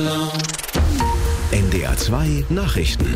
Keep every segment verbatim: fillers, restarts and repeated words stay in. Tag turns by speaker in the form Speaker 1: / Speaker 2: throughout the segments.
Speaker 1: N D R zwei Nachrichten.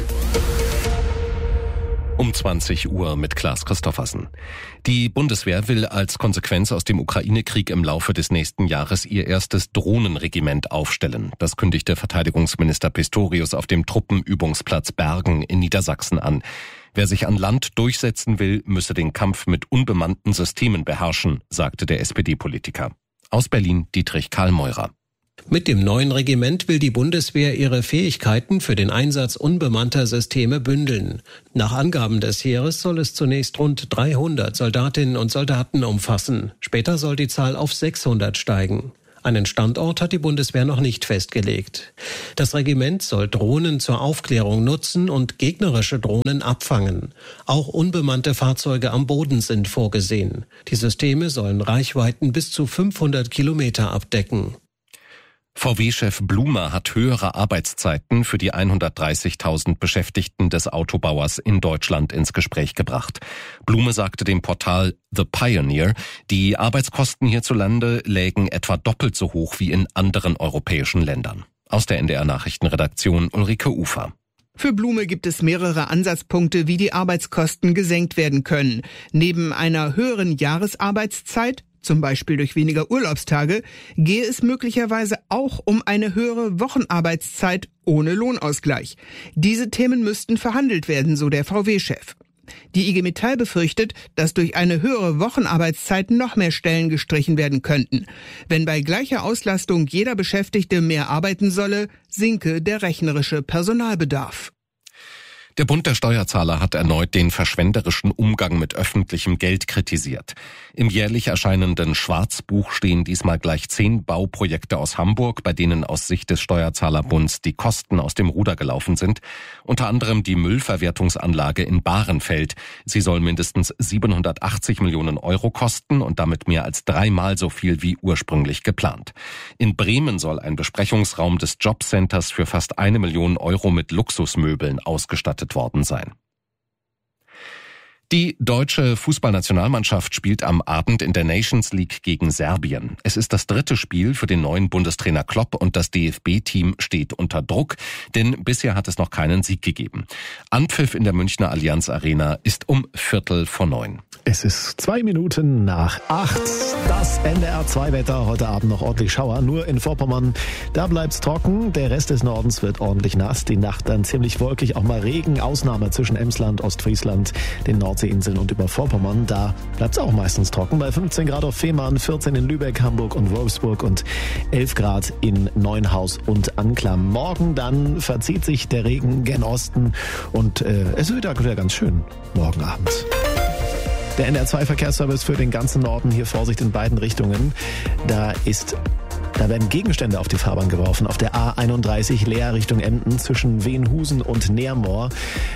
Speaker 2: Um zwanzig Uhr mit Klaas Christoffersen. Die Bundeswehr will als Konsequenz aus dem Ukraine-Krieg im Laufe des nächsten Jahres ihr erstes Drohnenregiment aufstellen. Das kündigte Verteidigungsminister Pistorius auf dem Truppenübungsplatz Bergen in Niedersachsen an. Wer sich an Land durchsetzen will, müsse den Kampf mit unbemannten Systemen beherrschen, sagte der S P D-Politiker. Aus Berlin Dietrich Karl-Meurer.
Speaker 3: Mit dem neuen Regiment will die Bundeswehr ihre Fähigkeiten für den Einsatz unbemannter Systeme bündeln. Nach Angaben des Heeres soll es zunächst rund dreihundert Soldatinnen und Soldaten umfassen. Später soll die Zahl auf sechshundert steigen. Einen Standort hat die Bundeswehr noch nicht festgelegt. Das Regiment soll Drohnen zur Aufklärung nutzen und gegnerische Drohnen abfangen. Auch unbemannte Fahrzeuge am Boden sind vorgesehen. Die Systeme sollen Reichweiten bis zu fünfhundert Kilometer abdecken.
Speaker 2: V W-Chef Blume hat höhere Arbeitszeiten für die hundertdreißigtausend Beschäftigten des Autobauers in Deutschland ins Gespräch gebracht. Blume sagte dem Portal The Pioneer, die Arbeitskosten hierzulande lägen etwa doppelt so hoch wie in anderen europäischen Ländern. Aus der N D R-Nachrichtenredaktion Ulrike Ufer.
Speaker 4: Für Blume gibt es mehrere Ansatzpunkte, wie die Arbeitskosten gesenkt werden können. Neben einer höheren Jahresarbeitszeit, zum Beispiel durch weniger Urlaubstage, gehe es möglicherweise auch um eine höhere Wochenarbeitszeit ohne Lohnausgleich. Diese Themen müssten verhandelt werden, so der V W-Chef. Die I G Metall befürchtet, dass durch eine höhere Wochenarbeitszeit noch mehr Stellen gestrichen werden könnten. Wenn bei gleicher Auslastung jeder Beschäftigte mehr arbeiten solle, sinke der rechnerische Personalbedarf.
Speaker 2: Der Bund der Steuerzahler hat erneut den verschwenderischen Umgang mit öffentlichem Geld kritisiert. Im jährlich erscheinenden Schwarzbuch stehen diesmal gleich zehn Bauprojekte aus Hamburg, bei denen aus Sicht des Steuerzahlerbunds die Kosten aus dem Ruder gelaufen sind. Unter anderem die Müllverwertungsanlage in Bahrenfeld. Sie soll mindestens siebenhundertachtzig Millionen Euro kosten und damit mehr als dreimal so viel wie ursprünglich geplant. In Bremen soll ein Besprechungsraum des Jobcenters für fast eine Million Euro mit Luxusmöbeln ausgestattet worden sein. Die deutsche Fußballnationalmannschaft spielt am Abend in der Nations League gegen Serbien. Es ist das dritte Spiel für den neuen Bundestrainer Klopp und das D F B-Team steht unter Druck, denn bisher hat es noch keinen Sieg gegeben. Anpfiff in der Münchner Allianz Arena ist um Viertel vor neun.
Speaker 5: Es ist zwei Minuten nach acht. Das N D R zwei Wetter, heute Abend noch ordentlich Schauer, nur in Vorpommern. Da bleibt's trocken, der Rest des Nordens wird ordentlich nass, die Nacht dann ziemlich wolkig, auch mal Regen, Ausnahme zwischen Emsland, Ostfriesland, den Nord Nordseeinseln und über Vorpommern. Da bleibt es auch meistens trocken. Bei fünfzehn Grad auf Fehmarn, vierzehn in Lübeck, Hamburg und Wolfsburg und elf Grad in Neuenhaus und Anklam. Morgen dann verzieht sich der Regen gen Osten und äh, es wird wieder ganz schön morgen Abend. Der N D R zwei Verkehrsservice für den ganzen Norden. Hier Vorsicht in beiden Richtungen. Da ist Da werden Gegenstände auf die Fahrbahn geworfen. Auf der A einunddreißig Leer Richtung Emden zwischen Wenhusen und Neermoor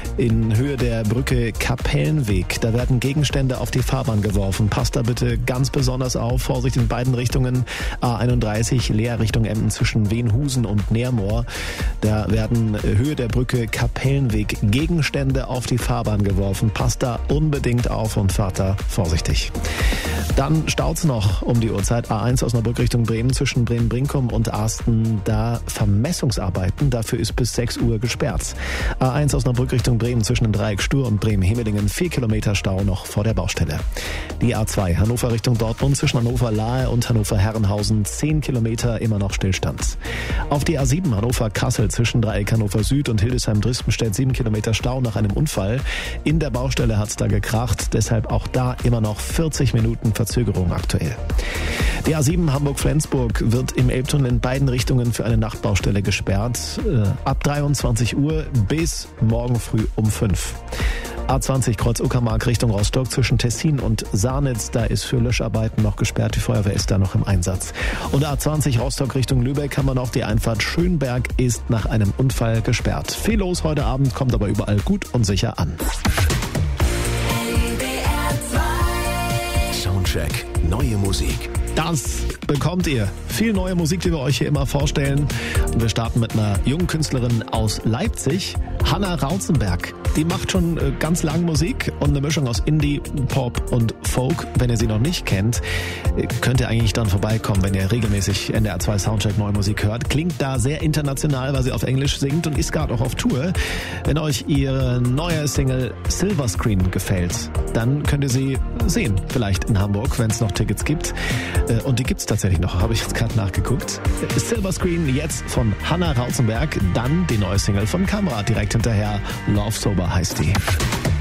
Speaker 5: in Höhe der Brücke Kapellenweg. Da werden Gegenstände auf die Fahrbahn geworfen. Passt da bitte ganz besonders auf. Vorsicht in beiden Richtungen. A einunddreißig Leer Richtung Emden zwischen Wenhusen und Neermoor. Da werden Höhe der Brücke Kapellenweg Gegenstände auf die Fahrbahn geworfen. Passt da unbedingt auf und fahrt da vorsichtig. Dann staut's noch um die Uhrzeit. A eins Osnabrück Richtung Bremen zwischen Bremen-Brinkum und Arsten, da Vermessungsarbeiten, dafür ist bis sechs Uhr gesperrt. A eins Osnabrück Richtung Bremen zwischen dem Dreieck Stur und Bremen-Hemelingen, vier Kilometer Stau noch vor der Baustelle. Die A zwei Hannover Richtung Dortmund zwischen Hannover-Lahe und Hannover-Herrenhausen, zehn Kilometer immer noch Stillstand. Auf die A sieben Hannover-Kassel zwischen Dreieck Hannover Süd und Hildesheim-Drispenstedt, sieben Kilometer Stau nach einem Unfall. In der Baustelle hat's da gekracht, deshalb auch da immer noch vierzig Minuten Verzögerung aktuell. Die A sieben Hamburg-Flensburg wird im Elbtunnel in beiden Richtungen für eine Nachtbaustelle gesperrt. Äh, ab dreiundzwanzig Uhr bis morgen früh um fünf. A zwanzig Kreuz Uckermark Richtung Rostock zwischen Tessin und Sarnitz. Da ist für Löscharbeiten noch gesperrt. Die Feuerwehr ist da noch im Einsatz. Und A zwanzig Rostock Richtung Lübeck haben wir noch. Die Einfahrt Schönberg ist nach einem Unfall gesperrt. Viel los heute Abend, kommt aber überall gut und sicher an.
Speaker 1: Soundcheck. Neue Musik.
Speaker 5: Das bekommt ihr. Viel neue Musik, die wir euch hier immer vorstellen. Und wir starten mit einer jungen Künstlerin aus Leipzig, Hanna Rauzenberg. Die macht schon ganz lang Musik und eine Mischung aus Indie, Pop und Folk. Wenn ihr sie noch nicht kennt, könnt ihr eigentlich dann vorbeikommen, wenn ihr regelmäßig N D R zwei Soundcheck Neue Musik hört. Klingt da sehr international, weil sie auf Englisch singt und ist gerade auch auf Tour. Wenn euch ihre neue Single Silver Screen gefällt, dann könnt ihr sie sehen. Vielleicht in Hamburg, wenn es noch Tickets gibt. Und die gibt's tatsächlich noch, habe ich jetzt gerade nachgeguckt. Silver Screen jetzt von Hannah Rauzenberg, dann die neue Single von Kamrat direkt hinterher. Love Sober heißt die.